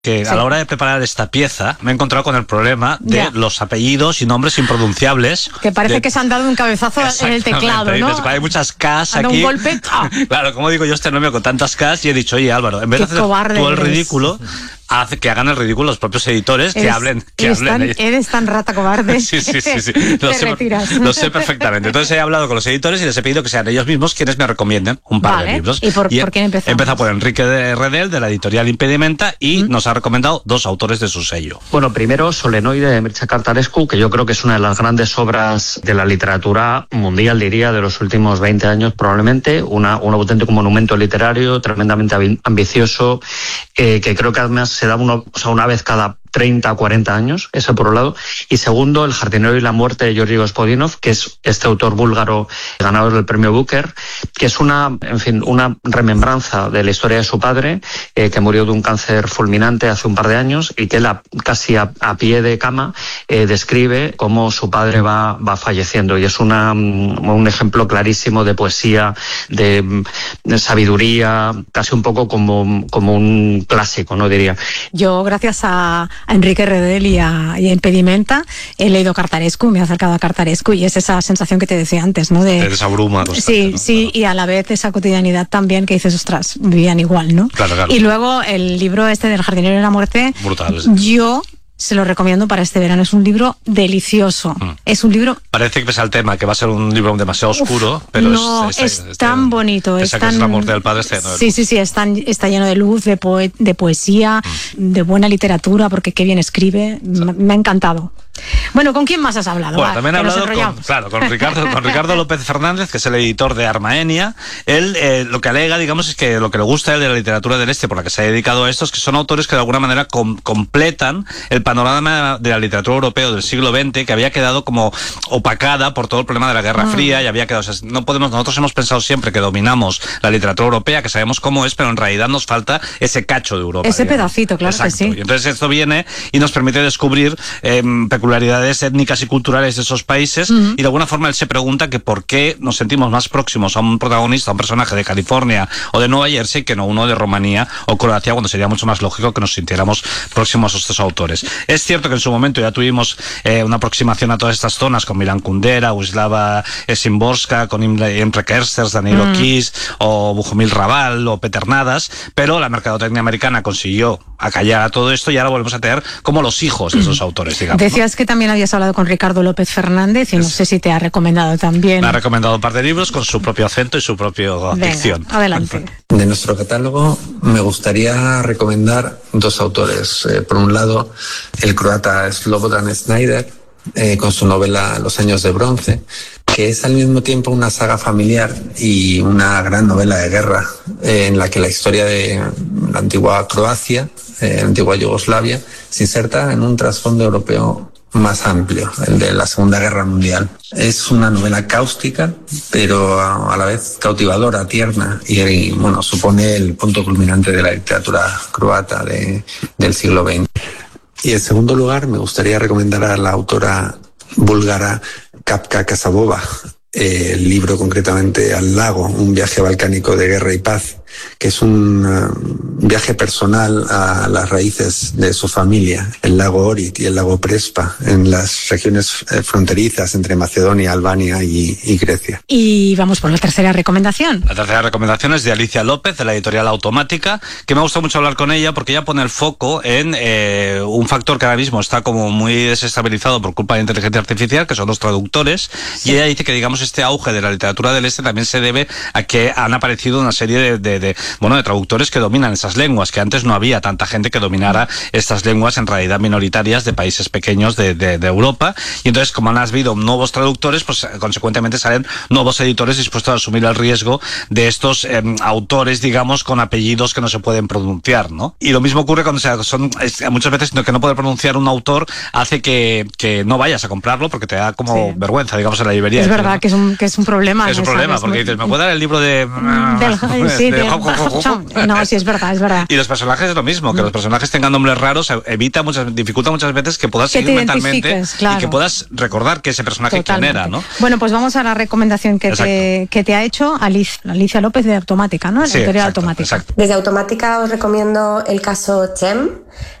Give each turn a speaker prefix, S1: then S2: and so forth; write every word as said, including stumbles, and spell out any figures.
S1: que sí. a la hora de preparar esta pieza me he encontrado con el problema de ya. los apellidos y nombres impronunciables.
S2: Que parece
S1: de...
S2: que se han dado un cabezazo en el teclado, ¿no?
S1: Hay muchas Ks aquí.
S2: Un golpe. ¡Ah!
S1: Claro, como digo yo este nombre con tantas Ks y he dicho, oye Álvaro, en vez
S2: Qué
S1: de hacer
S2: cobarde
S1: todo el
S2: eres.
S1: ridículo, hace que hagan el ridículo los propios editores,
S2: eres,
S1: que hablen. Que
S2: eres,
S1: hablen
S2: tan,
S1: ellos.
S2: eres tan rata cobarde.
S1: Sí, sí, sí. sí. Lo,
S2: Te
S1: sé,
S2: retiras.
S1: lo sé perfectamente. Entonces he hablado con los editores y les he pedido que sean ellos mismos quienes me recomienden un par
S2: vale.
S1: de libros.
S2: ¿Y por,
S1: y
S2: por quién empezamos?
S1: Empieza por Enrique de Redel, de la editorial Impedimenta, y ¿Mm? nos ha recomendado dos autores de su sello.
S3: Bueno, primero Solenoide de Mircea Cărtărescu, que yo creo que es una de las grandes obras de la literatura mundial, diría, de los últimos veinte años probablemente, una, un auténtico monumento literario, tremendamente ambicioso, eh, que creo que además se da uno, o sea, una vez cada treinta, cuarenta años, eso por un lado. Y segundo, El jardinero y la muerte de Georgi Gospodinov, que es este autor búlgaro ganador del premio Booker, que es una, en fin, una remembranza de la historia de su padre, eh, que murió de un cáncer fulminante hace un par de años y que él, a, casi a, a pie de cama, eh, describe cómo su padre va, va falleciendo. Y es una, un ejemplo clarísimo de poesía, de, de sabiduría, casi un poco como, como un clásico, ¿no? Diría.
S2: Yo, gracias a a Enrique Redel y a, y a Impedimenta he leído Cărtărescu, me he acercado a Cărtărescu y es esa sensación que te decía antes, ¿no? De,
S1: de esa bruma constante,
S2: sí,
S1: ¿no?
S2: sí, claro. Y a la vez esa cotidianidad también que dices, ostras, vivían igual, ¿no?
S1: Claro, claro.
S2: Y luego el libro este del jardinero y la muerte,
S1: brutal.
S2: Yo se lo recomiendo para este verano, es un libro delicioso. Mm. Es un libro...
S1: Parece que pese al tema, que va a ser un libro demasiado oscuro, Uf, pero
S2: no,
S1: es,
S2: es,
S1: es, es
S2: tan bonito.
S1: Es tan, la muerte del padre está lleno de luz.
S2: Sí, sí, sí, es tan, está lleno de luz, de, poe, de poesía, mm. de buena literatura, porque qué bien escribe. Sí. Me, me ha encantado. Bueno, ¿con quién más has hablado?
S1: Bueno,
S2: Va,
S1: también he hablado con, claro, con, Ricardo, con Ricardo López Fernández, que es el editor de Armaenia. Él eh, lo que alega, digamos, es que lo que le gusta a él de la literatura del este, por la que se ha dedicado a esto, es que son autores que de alguna manera com completan el panorama de la literatura europea del siglo veinte, que había quedado como opacada por todo el problema de la Guerra ah. Fría y había quedado... O sea, no podemos, nosotros hemos pensado siempre que dominamos la literatura europea, que sabemos cómo es, pero en realidad nos falta ese cacho de Europa.
S2: Ese
S1: digamos.
S2: pedacito, claro.
S1: Exacto.
S2: Que sí.
S1: Y entonces esto viene y nos permite descubrir eh, peculiaridades étnicas y culturales de esos países uh-huh. y de alguna forma él se pregunta que por qué nos sentimos más próximos a un protagonista, a un personaje de California o de Nueva Jersey que no uno de Rumanía o Croacia, cuando sería mucho más lógico que nos sintiéramos próximos a estos autores. Es cierto que en su momento ya tuvimos eh, una aproximación a todas estas zonas con Milan Kundera, Wisława Szymborska, con Imre Kersters, Danilo uh-huh. Kiss o Bohumil Raval o Peter Nadas, pero la mercadotecnia americana consiguió acallar a todo esto y ahora volvemos a tener como los hijos de esos autores, digamos.
S2: Decías
S1: ¿no?
S2: que también habías hablado con Ricardo López Fernández y no sé si te ha recomendado también.
S1: Me ha recomendado un par de libros con su propio acento y su propia dicción.
S2: Adelante.
S4: De nuestro catálogo me gustaría recomendar dos autores. Eh, por un lado, el croata Slobodan Snyder, eh, con su novela Los años de bronce, que es al mismo tiempo una saga familiar y una gran novela de guerra, eh, en la que la historia de la antigua Croacia, eh, la antigua Yugoslavia, se inserta en un trasfondo europeo más amplio, el de la Segunda Guerra Mundial. Es una novela cáustica, pero a la vez cautivadora, tierna, y, y bueno, supone el punto culminante de la literatura croata de, del siglo veinte. Y en segundo lugar, me gustaría recomendar a la autora búlgara Kafka Kassabova, eh, el libro concretamente Al lago, un viaje balcánico de guerra y paz, que es un uh, viaje personal a las raíces de su familia, el lago Ohrid y el lago Prespa, en las regiones eh, fronterizas entre Macedonia, Albania y, y Grecia.
S2: Y vamos por la tercera recomendación.
S1: La tercera recomendación es de Alicia López, de la editorial Automática, que me gusta mucho hablar con ella porque ella pone el foco en eh, un factor que ahora mismo está como muy desestabilizado por culpa de la inteligencia artificial, que son los traductores, sí. Y ella dice que, digamos, este auge de la literatura del este también se debe a que han aparecido una serie de, de De, bueno, de traductores que dominan esas lenguas, que antes no había tanta gente que dominara estas lenguas en realidad minoritarias de países pequeños de, de, de Europa, y entonces como han habido nuevos traductores, pues consecuentemente salen nuevos editores dispuestos a asumir el riesgo de estos eh, autores, digamos, con apellidos que no se pueden pronunciar, ¿no? Y lo mismo ocurre cuando se, son, es, muchas veces que no poder pronunciar un autor hace que, que no vayas a comprarlo porque te da como sí. vergüenza, digamos, en la librería.
S2: Es verdad, ¿no? que, es un, que es un problema.
S1: Es un problema, porque dices, ¿me puedo dar el libro de...
S2: Del, sí, de No, sí, es verdad, es verdad.
S1: Y los personajes es lo mismo, que los personajes tengan nombres raros evita muchas, dificulta muchas veces que puedas
S2: que
S1: seguir mentalmente
S2: claro.
S1: y que puedas recordar que ese personaje
S2: Totalmente.
S1: quién era, ¿no?
S2: Bueno, pues vamos a la recomendación que, te, que te ha hecho Alicia, Alicia López de Automática, ¿no? La
S1: sí,
S2: editorial
S1: exacto,
S2: Automática.
S1: Exacto.
S5: Desde Automática os recomiendo el caso Chem,